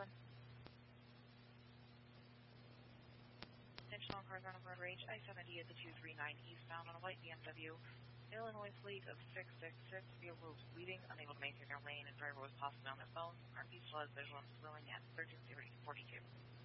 7. Attention all cars on Road Rage, I-70 at the 239 eastbound on a white BMW. Illinois fleet of 666 vehicles speeding, unable to maintain their lane, and driver was possibly on their phone. RP still has visual and spilling at 1342.